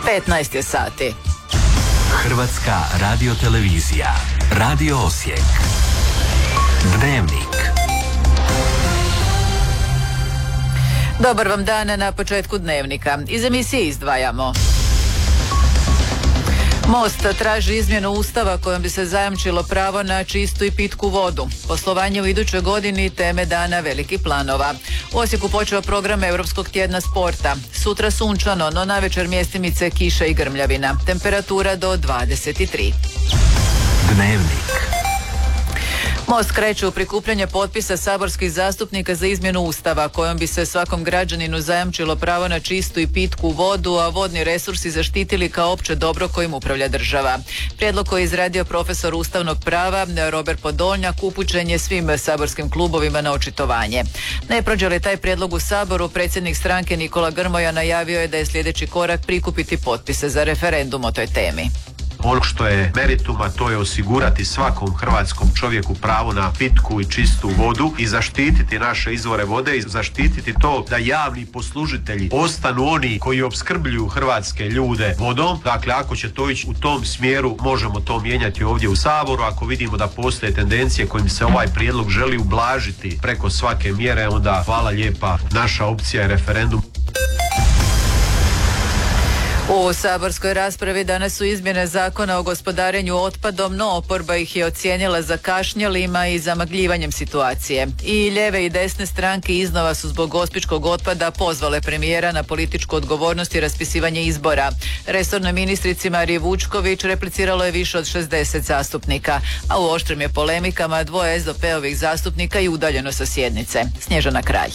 15 je sati. Hrvatska radiotelevizija. Radio Osijek. Dnevnik. Dobar vam dan na početku Dnevnika. Iz emisije izdvajamo. Most traži izmjenu Ustava kojom bi se zajamčilo pravo na čistu i pitku vodu. Poslovanje u idućoj godini teme dana velikih planova. U Osijeku počeo program Europskog tjedna sporta. Sutra sunčano, no navečer mjestimice kiša i grmljavina. Temperatura do 23. Dnevnik. Most kreće u prikupljanje potpisa saborskih zastupnika za izmjenu Ustava kojom bi se svakom građaninu zajamčilo pravo na čistu i pitku vodu, a vodni resursi zaštitili kao opće dobro kojim upravlja država. Prijedlog koji je izradio profesor ustavnog prava Robert Podolnjak upućen je svim saborskim klubovima na očitovanje. Ne prođe li taj prijedlog u Saboru, predsjednik stranke Nikola Grmoja najavio je da je sljedeći korak prikupiti potpise za referendum o toj temi. Ono što je meritum, a to je osigurati svakom hrvatskom čovjeku pravo na pitku i čistu vodu i zaštititi naše izvore vode i zaštititi to da javni poslužitelji ostanu oni koji opskrbljuju hrvatske ljude vodom. Dakle, ako će to ići u tom smjeru, možemo to mijenjati ovdje u Saboru. Ako vidimo da postoje tendencije kojim se ovaj prijedlog želi ublažiti preko svake mjere, onda hvala lijepa, naša opcija je referendum. U saborskoj raspravi danas su izmjene zakona o gospodarenju otpadom, no oporba ih je ocijenila zakašnjelima i zamagljivanjem situacije. I lijeve i desne stranke iznova su zbog gospićkog otpada pozvale premijera na političku odgovornost i raspisivanje izbora. Resornoj ministrici Mariji Vučković repliciralo je više od 60 zastupnika, a u oštrim je polemikama dvoje SDP-ovih zastupnika i udaljeno sa sjednice. Snježana Kralj.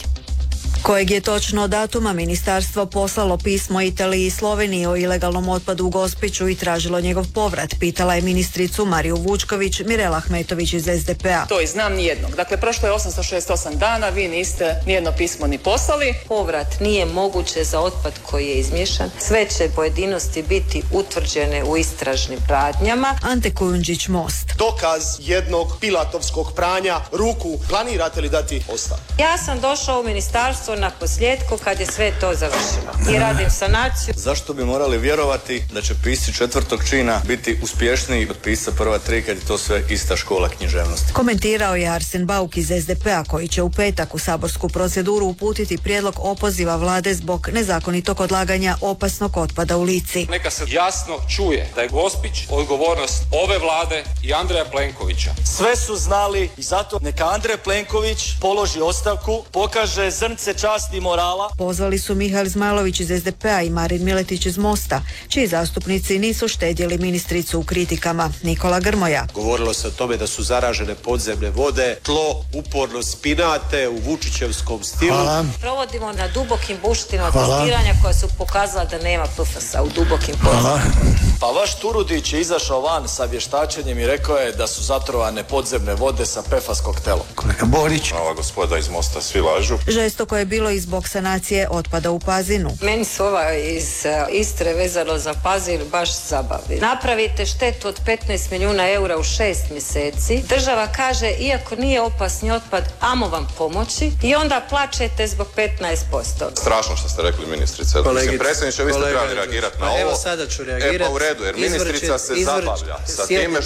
Kojeg je točno datuma ministarstvo poslalo pismo Italiji i Sloveniji o ilegalnom otpadu u Gospiću i tražilo njegov povrat, pitala je ministricu Mariju Vučković Mirela Ahmetović iz SDP-a. To i znam nijednog. Dakle, prošlo je 868 dana, vi niste nijedno pismo ni poslali. Povrat nije moguće za otpad koji je izmiješan. Sve će pojedinosti biti utvrđene u istražnim radnjama. Ante Kujundžić, Most. Dokaz jednog pilatovskog pranja ruku. Planirate li dati ostavku? Ja sam došao u ministarstvo na posljedku kad je sve to završilo i radim sanaciju. Zašto bi morali vjerovati da će pisci četvrtog čina biti uspješniji od pisca prva tri kad je to sve ista škola književnosti? Komentirao je Arsen Bauk iz SDP-a koji će u petak u saborsku proceduru uputiti prijedlog opoziva vlade zbog nezakonitog odlaganja opasnog otpada u Lici. Neka se jasno čuje da je Gospić odgovornost ove vlade i Andreja Plenkovića. Sve su znali i zato neka Andrej Plenković položi ostavku, pokaže zrnce časti i morala. Pozvali su Mihael Zmajlović iz SDP-a i Marin Miletić iz Mosta, čiji zastupnici nisu štedjeli ministricu u kritikama. Nikola Grmoja. Govorilo se o tome da su zaražene podzemne vode, tlo uporno spinate u vučićevskom stilu. Hvala. Provodimo na dubokim buštinama testiranja koja su pokazala da nema PFAS-a u dubokim područjima. Pa vaš Turudić je izašao van sa vještačenjem i rekao je da su zatrovane podzemne vode sa PFAS koktelom. Kolega Borić. Ova gospoda iz Mosta svi lažu. Žestoko je bilo i zbog sanacije otpada u Pazinu. Meni su ova iz Istre vezano za Pazin baš zabavi. Napravite štetu od 15 milijuna eura u 6 mjeseci. Država kaže, iako nije opasni otpad, amo vam pomoći i onda plačete zbog 15%. Strašno što ste rekli, ministrice. Mislim, predsjedniče, vi ste trebali reagirati na ovo. Evo sada ću reagirati. Pa u redu, jer ministrica se zabavlja sa time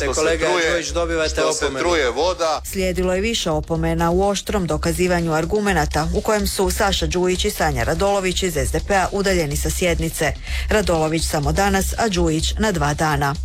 što se truje voda. Slijedilo je više opomena u oštrom dokazivanju argumenata u kojem su Saša Đujić i Sanja Radolović iz SDP-a udaljeni sa sjednice. Radolović samo danas, a Đujić na 2 dana.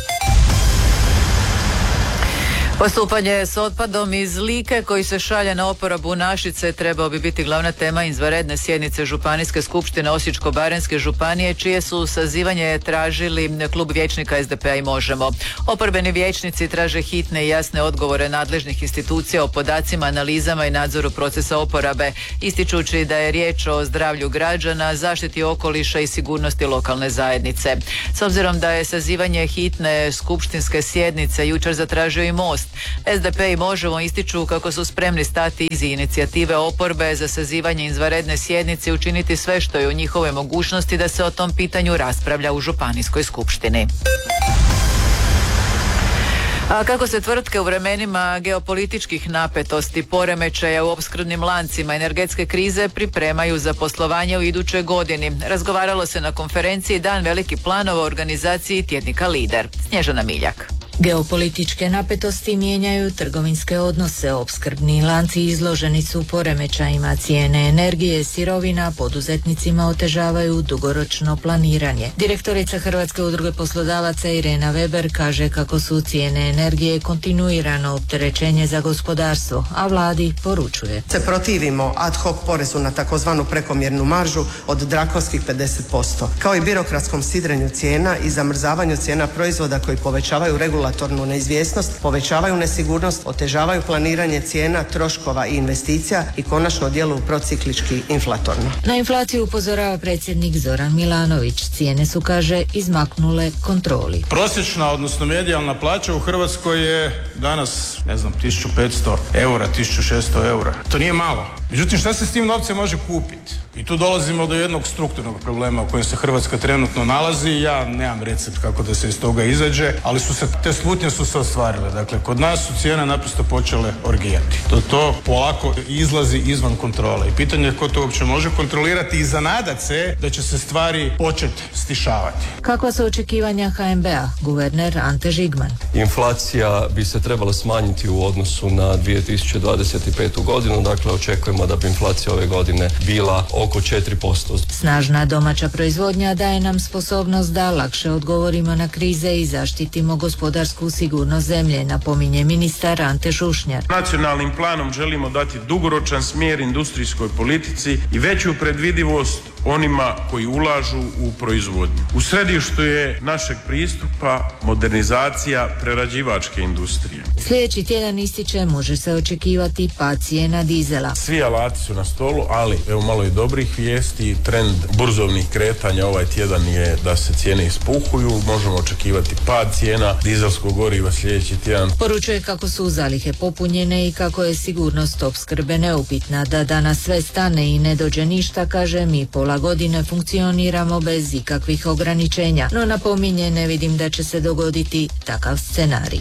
Postupanje s otpadom iz Like koji se šalje na oporabu u Našice trebao bi biti glavna tema izvanredne sjednice Županijske skupštine Osječko-baranjske županije, čije su sazivanje tražili klub vijećnika SDP-a i Možemo. Oporbeni vijećnici traže hitne i jasne odgovore nadležnih institucija o podacima, analizama i nadzoru procesa oporabe, ističući da je riječ o zdravlju građana, zaštiti okoliša i sigurnosti lokalne zajednice. S obzirom da je sazivanje hitne skupštinske sjednice jučer zatražio i Most, SDP i Možemo ističu kako su spremni stati iza inicijative oporbe za sazivanje izvanredne sjednice i učiniti sve što je u njihovoj mogućnosti da se o tom pitanju raspravlja u Županijskoj skupštini. A kako se tvrtke u vremenima geopolitičkih napetosti, poremećaja u opskrbnim lancima, energetske krize pripremaju za poslovanje u idućoj godini? Razgovaralo se na konferenciji Dan velikih planova u organizaciji tjednika Lider. Snježana Miljak. Geopolitičke napetosti mijenjaju trgovinske odnose, opskrbni lanci izloženi su poremećajima, cijene energije, sirovina, poduzetnicima otežavaju dugoročno planiranje. Direktorica Hrvatske udruge poslodavaca Irena Weber kaže kako su cijene energije kontinuirano opterećenje za gospodarstvo, a vladi poručuje: se protivimo ad hoc porezu na takozvanu prekomjernu maržu od drakonskih 50%, kao i birokratskom sidrenju cijena i zamrzavanju cijena proizvoda koji povećavaju regulatornu neizvjesnost, povećavaju nesigurnost, otežavaju planiranje cijena, troškova i investicija i konačno djeluju prociklički inflatorno. Na inflaciju upozorava predsjednik Zoran Milanović. Cijene su, kaže, izmaknule kontroli. Prosječna, odnosno medijalna plaća u Hrvatskoj je danas, 1500 eura, 1600 eura. To nije malo. Međutim, šta se s tim novcem može kupiti? I tu dolazimo do jednog strukturnog problema u kojem se Hrvatska trenutno nalazi. Ja nemam recept kako da se iz toga izađe, ali te slutnje su se ostvarile. Dakle, kod nas su cijene naprosto počele orgijati. To polako izlazi izvan kontrole. I pitanje je ko to uopće može kontrolirati i zanadat se da će se stvari početi stišavati. Kakva su očekivanja HNB-a? Guverner Ante Žigman. Inflacija bi se trebala smanjiti u odnosu na 2025. godinu. Dakle, očekujemo da bi inflacija ove godine bila oko 4%. Snažna domaća proizvodnja daje nam sposobnost da lakše odgovorimo na krize i zaštitimo gospodarsku sigurnost zemlje, napominje ministar Ante Šušnjar. Nacionalnim planom želimo dati dugoročan smjer industrijskoj politici i veću predvidivost onima koji ulažu u proizvodnju. U središtu je našeg pristupa modernizacija prerađivačke industrije. Sljedeći tjedan, ističe, može se očekivati pad cijena dizela. Svi alati su na stolu, ali evo malo i dobrih vijesti. Trend burzovnih kretanja ovaj tjedan je da se cijene ispuhuju. Možemo očekivati pad cijena dizelskog goriva sljedeći tjedan. Poručuje kako su zalihe popunjene i kako je sigurnost opskrbe neupitna. Da danas sve stane i ne dođe ništa, kaže, mi pola godine funkcioniramo bez ikakvih ograničenja. No napominje, ne vidim da će se dogoditi takav scenarij.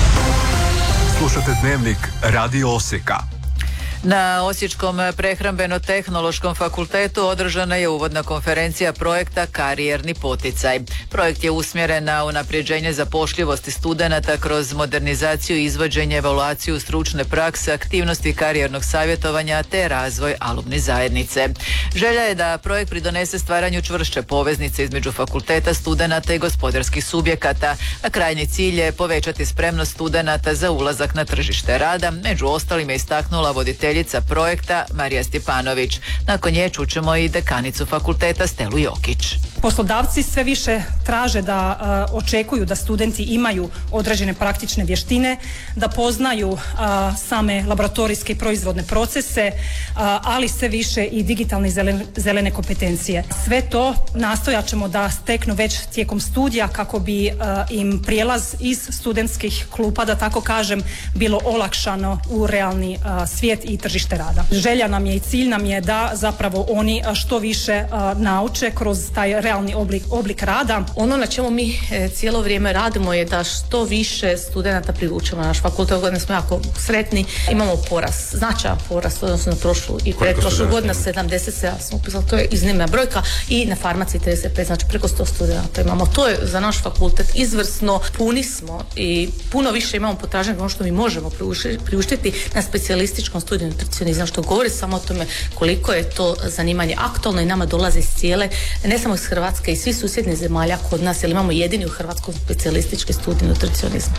Slušate Dnevnik Radio Osijeka. Na Osječkom prehrambeno-tehnološkom fakultetu održana je uvodna konferencija projekta Karijerni poticaj. Projekt je usmjeren na unapređenje zapošljivosti studenata kroz modernizaciju, izvođenje, evaluaciju stručne prakse, aktivnosti karijernog savjetovanja te razvoj alumni zajednice. Želja je da projekt pridonese stvaranju čvršće poveznice između fakulteta, studenata i gospodarskih subjekata, a krajnji cilj je povećati spremnost studenata za ulazak na tržište rada. Među ostalim je istaknula voditeljica projekta Marija Stjepanović. Nakon nje čućemo i dekanicu fakulteta Stelu Jokić. Poslodavci sve više traže da očekuju da studenti imaju određene praktične vještine, da poznaju same laboratorijske i proizvodne procese, ali sve više i digitalne i zelene kompetencije. Sve to nastojat ćemo da steknu već tijekom studija kako bi im prijelaz iz studentskih klupa, da tako kažem, bilo olakšano u realni svijet i tržište rada. Želja nam je i cilj nam je da zapravo oni što više nauče kroz taj realni oblik rada. Ono na čemu mi cijelo vrijeme radimo je da što više studenata privučemo na naš fakultet. Godine smo jako sretni. Imamo porast, značajan porast odnosno na prošlu i pretprošlu godinu 77 smo upisali. To je iznimna brojka i na farmaciji 35, znači preko 100 studenata imamo. To je za naš fakultet izvrsno. Puni smo i puno više imamo potražnje ono što mi možemo priuštiti na specijalističkom studiju nutricionizma, što govori samo o tome koliko je to zanimanje aktualno i nama dolaze iz cijele, ne samo iz Hrvatske i svi susjednih zemalja kod nas, jer imamo jedini u Hrvatskom specijalistički studij nutricionizma.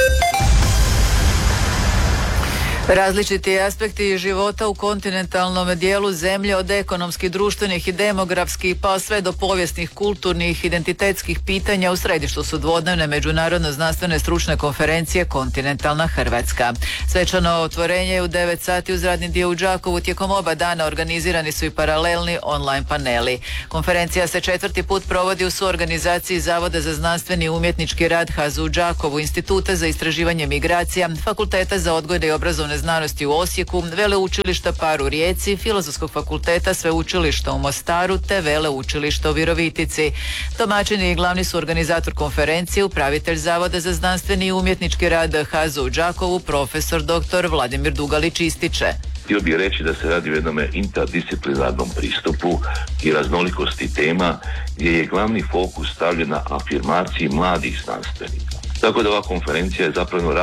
Različiti aspekti života u kontinentalnom dijelu zemlje, od ekonomskih, društvenih i demografskih pa sve do povijesnih, kulturnih, identitetskih pitanja, u središtu su dvodnevne međunarodno znanstvene stručne konferencije Kontinentalna Hrvatska. Svečano otvorenje je u 9 sati uz radni dio u Đakovu. Tijekom oba dana organizirani su i paralelni online paneli. Konferencija se 4. put provodi u suorganizaciji Zavoda za znanstveni i umjetnički rad HAZU u Đakovu, Instituta za istraživanje migracija, Fakulteta za odgojne i obrazovne znanosti u Osijeku, Veleučilišta Par u Rijeci, Filozofskog fakulteta Sveučilišta u Mostaru te Veleučilišta u Virovitici. Domaćini i glavni su organizator konferencije, upravitelj Zavoda za znanstveni i umjetnički rad HAZU u Đakovu, profesor dr. Vladimir Dugalić ističe. Htio bih reći da se radi o jednom interdisciplinarnom pristupu i raznolikosti tema gdje je glavni fokus stavljen na afirmaciji mladih znanstvenika. Tako da ova konferencija je zapravo